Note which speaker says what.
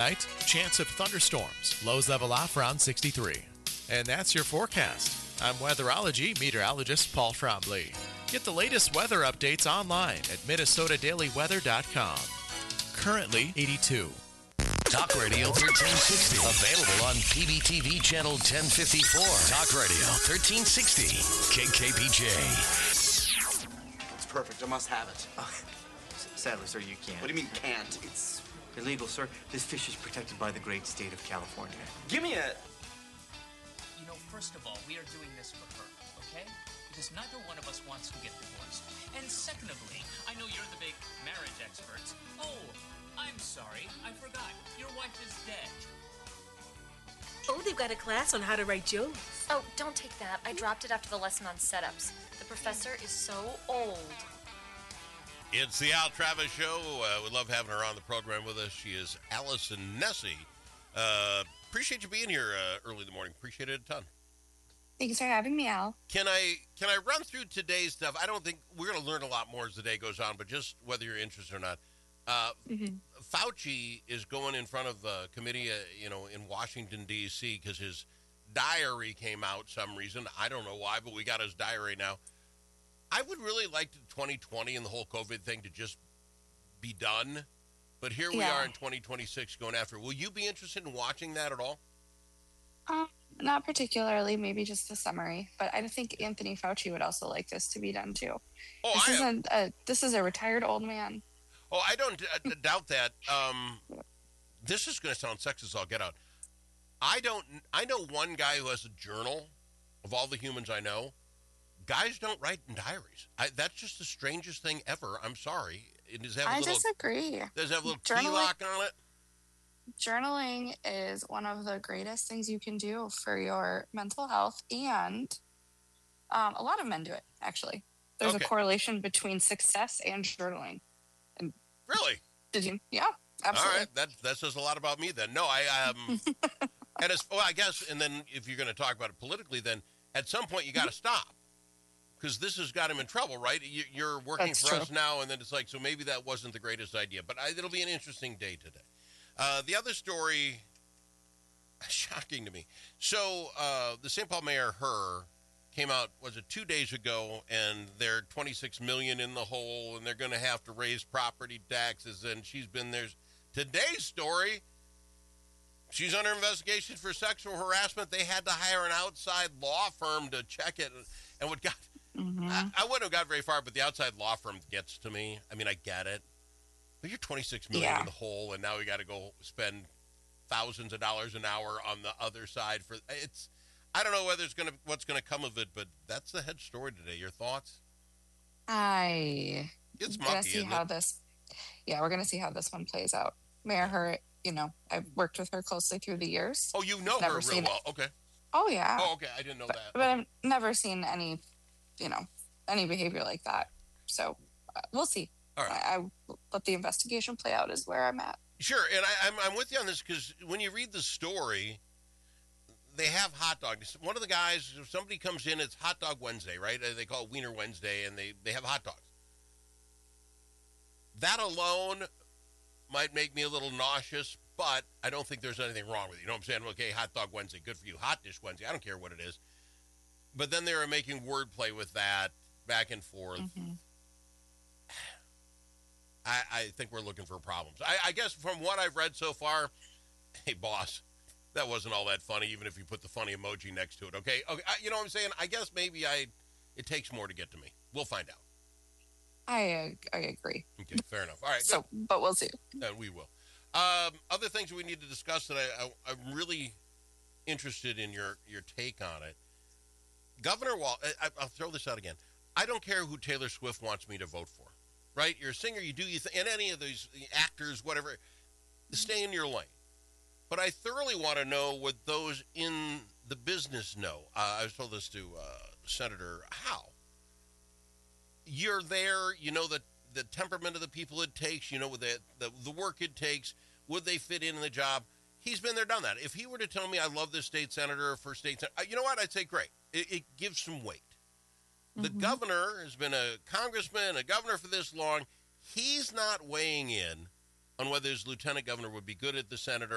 Speaker 1: tonight, chance of thunderstorms. Lows level off around 63. And that's your forecast. I'm weatherology meteorologist Paul Trombley. Get the latest weather updates online at minnesotadailyweather.com. Currently 82.
Speaker 2: Talk Radio 1360. Available on PBTV channel 1054. Talk Radio 1360. KKPJ.
Speaker 3: It's perfect. I must have it.
Speaker 4: Sadly, sir, you can't.
Speaker 3: What do you mean can't?
Speaker 4: It's illegal, sir. This fish is protected by the great state of California.
Speaker 3: Give me a...
Speaker 5: You know, first of all, we are doing this for her, okay? Because neither one of us wants to get divorced. And secondly, I know you're the big marriage experts. Oh, I'm sorry, I forgot. Your wife is dead.
Speaker 6: Oh, they've got a class on how to write jokes.
Speaker 7: Oh, don't take that. I dropped it after the lesson on setups. The professor is so old.
Speaker 8: It's the Al Travis Show. We love having her on the program with us. She is Allison Nessie. Appreciate you being here early in the morning. Appreciate it a ton.
Speaker 9: Thanks for having me, Al.
Speaker 8: Can I run through today's stuff? I don't think we're going to learn a lot more as the day goes on, but just whether you're interested or not. Fauci is going in front of the committee, in Washington, D.C., because his diary came out some reason. I don't know why, but we got his diary now. I would really like 2020 and the whole COVID thing to just be done. But here we are in 2026 going after it. Will you be interested in watching that at all?
Speaker 9: Not particularly, maybe just the summary. But I think Anthony Fauci would also like this to be done, too. This is a retired old man.
Speaker 8: Oh, I don't doubt that. This is going to sound sexist, I'll get out. I know one guy who has a journal of all the humans I know. Guys don't write in diaries. That's just the strangest thing ever. I'm sorry.
Speaker 9: I disagree.
Speaker 8: Does it have a little key lock on it?
Speaker 9: Journaling is one of the greatest things you can do for your mental health, and a lot of men do it, actually. There's a correlation between success and journaling. And
Speaker 8: really?
Speaker 9: Did you? Yeah, absolutely.
Speaker 8: All right, that says a lot about me then. No, and I guess, and then if you're going to talk about it politically, then at some point you got to stop. Because this has got him in trouble, right? You're working for us now, and then it's like, so maybe that wasn't the greatest idea. But it'll be an interesting day today. The other story, shocking to me. So the St. Paul mayor, came out, 2 days ago, and they're $26 million in the hole, and they're going to have to raise property taxes, and she's been there. Today's story, she's under investigation for sexual harassment. They had to hire an outside law firm to check it, and what got... I wouldn't have got very far, but the outside law firm gets to me. I mean, I get it. But you're $26 million in the hole, and now we got to go spend thousands of dollars an hour on the other side for it's. I don't know what's going to come of it, but that's the head story today. Your thoughts?
Speaker 9: It's gonna see how this. Yeah, we're gonna see how this one plays out. Mayor Hurt, I've worked with her closely through the years.
Speaker 8: Oh, you know her real well. Okay.
Speaker 9: Oh yeah.
Speaker 8: Oh, okay. I didn't know that.
Speaker 9: But I've never seen any. Any behavior like that. So we'll see.
Speaker 8: All right.
Speaker 9: I let the investigation play out is where I'm at.
Speaker 8: Sure. And I'm with you on this because when you read the story, they have hot dogs. One of the guys, if somebody comes in, it's Hot Dog Wednesday, right? They call it Wiener Wednesday, and they have hot dogs. That alone might make me a little nauseous, but I don't think there's anything wrong with it. You know what I'm saying? Okay, Hot Dog Wednesday, good for you. Hot Dish Wednesday, I don't care what it is. But then they were making wordplay with that back and forth. Mm-hmm. I think we're looking for problems. I guess from what I've read so far, hey, boss, that wasn't all that funny, even if you put the funny emoji next to it, okay? You know what I'm saying? I guess maybe it takes more to get to me. We'll find out.
Speaker 9: I agree.
Speaker 8: Okay, fair enough. All right.
Speaker 9: So, but we'll see.
Speaker 8: We will. Other things we need to discuss that I'm really interested in your take on it. Governor I'll throw this out again. I don't care who Taylor Swift wants me to vote for, right? You're a singer, and any of these actors, whatever, stay in your lane. But I thoroughly want to know what those in the business know. I was told this to Senator Howe. You're there, you know the temperament of the people it takes, you know the work it takes. Would they fit in the job? He's been there, done that. If he were to tell me I love this state senator for state senator, you know what? I'd say great. It gives some weight. Mm-hmm. The governor has been a congressman, a governor for this long. He's not weighing in on whether his lieutenant governor would be good at the senator